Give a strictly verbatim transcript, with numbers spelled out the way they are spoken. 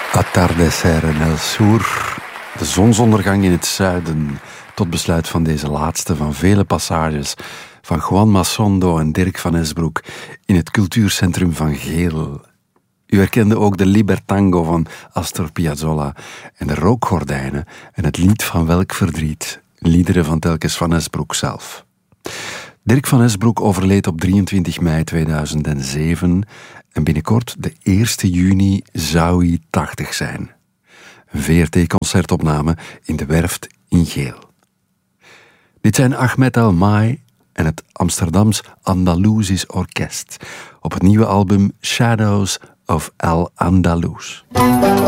Atardecer en el sur, de zonsondergang in het zuiden, tot besluit van deze laatste van vele passages van Juan Masondo en Dirk van Esbroek in het cultuurcentrum van Geel. U herkende ook de Libertango van Astor Piazzolla en de Rookgordijnen en het lied van Welk Verdriet, liederen van telkens van Esbroek zelf. Dirk van Esbroek overleed op drieëntwintig mei tweeduizend zeven en binnenkort, de eerste juni, zou hij tachtig zijn. Een V R T-concertopname in de Werft in Geel. Dit zijn Ahmed El Mai en het Amsterdams Andalusisch Orkest op het nieuwe album Shadows of El Andalus.